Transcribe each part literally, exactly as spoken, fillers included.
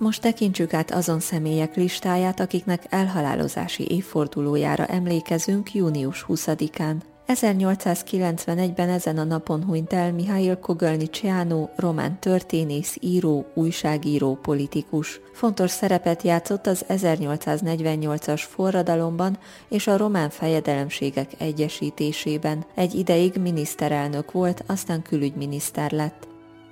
Most tekintsük át azon személyek listáját, akiknek elhalálozási évfordulójára emlékezünk június huszadikán. ezernyolcszázkilencvenegyben ezen a napon hunyt el Mihail Kogalnicsiano, román történész, író, újságíró, politikus. Fontos szerepet játszott az ezernyolcszáznegyvennyolcas forradalomban és a román fejedelemségek egyesítésében. Egy ideig miniszterelnök volt, aztán külügyminiszter lett.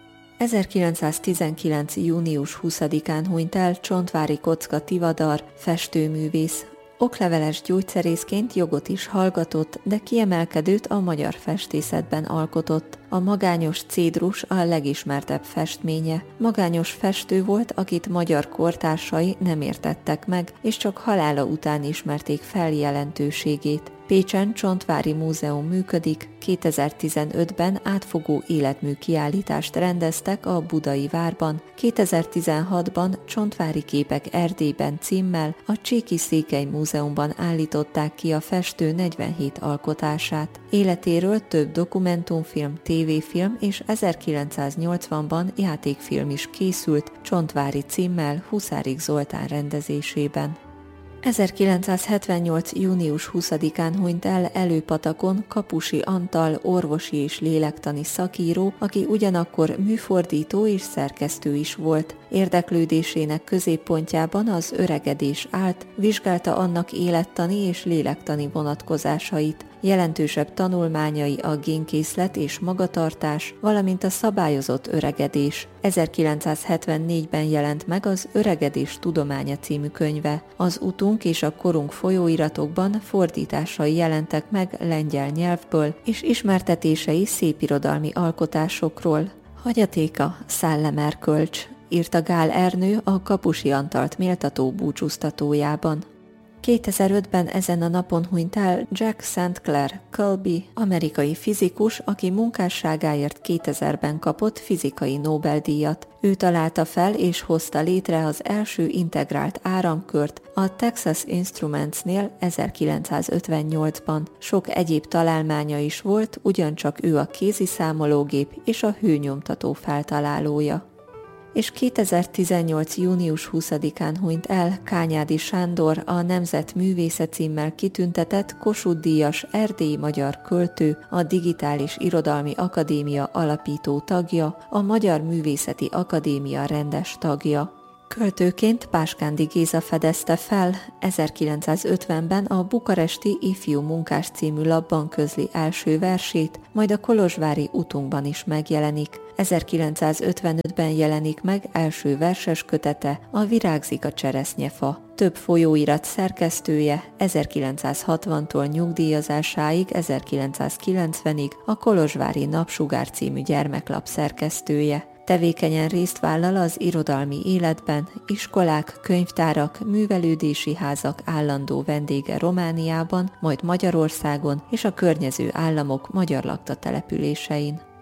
ezerkilencszáztizenkilenc. június huszadikán hunyt el Csontváry Kocka Tivadar, festőművész. Okleveles gyógyszerészként jogot is hallgatott, de kiemelkedőt a magyar festészetben alkotott. A Magányos Cédrus a legismertebb festménye. Magányos festő volt, akit magyar kortársai nem értettek meg, és csak halála után ismerték fel jelentőségét. Pécsen Csontváry Múzeum működik, kétezer-tizenötben átfogó életmű kiállítást rendeztek a Budai Várban, kétezer-tizenhatban Csontváry képek Erdélyben címmel a Csíki Székely Múzeumban állították ki a festő negyvenhét alkotását. Életéről több dokumentumfilm, tévéfilm és ezerkilencszáznyolcvanban játékfilm is készült Csontváry címmel Huszárik Zoltán rendezésében. ezerkilencszázhetvennyolc. június huszadikán hunyt el Előpatakon Kapusi Antal, orvosi és lélektani szakíró, aki ugyanakkor műfordító és szerkesztő is volt. Érdeklődésének középpontjában az öregedés állt, vizsgálta annak élettani és lélektani vonatkozásait. Jelentősebb tanulmányai a génkészlet és magatartás, valamint a szabályozott öregedés. ezerkilencszázhetvennégyben jelent meg az Öregedés tudománya című könyve. Az Utunk és a korunk folyóiratokban fordításai jelentek meg lengyel nyelvből, és ismertetései szépirodalmi alkotásokról. Hagyatéka szellemerkölcs, írta Gál Ernő a Kapusi Antalt méltató búcsúztatójában. kétezer-ötben ezen a napon hunyt el Jack Saint Clair Colby, amerikai fizikus, aki munkásságáért kétezerben kapott fizikai Nobel-díjat. Ő találta fel és hozta létre az első integrált áramkört a Texas Instrumentsnél ezerkilencszázötvennyolcban. Sok egyéb találmánya is volt, ugyancsak ő a kéziszámológép és a hőnyomtató feltalálója. És kétezer-tizennyolc. június huszadikán hunyt el Kányádi Sándor, a Nemzet Művésze címmel kitüntetett Kossuth-díjas erdélyi magyar költő, a Digitális Irodalmi Akadémia alapító tagja, a Magyar Művészeti Akadémia rendes tagja. Költőként Páskándi Géza fedezte fel, ezerkilencszázötvenben a bukaresti Ifjú Munkás című lapban közli első versét, majd a kolozsvári Utunkban is megjelenik. ezerkilencszázötvenötben jelenik meg első verses kötete, a Virágzik a cseresznyefa. Több folyóirat szerkesztője, ezerkilencszázhatvantól nyugdíjazásáig ezerkilencszázkilencvenig a Kolozsvári Napsugár című gyermeklap szerkesztője. Tevékenyen részt vállal az irodalmi életben, iskolák, könyvtárak, művelődési házak állandó vendége Romániában, majd Magyarországon és a környező államok magyar lakta településein.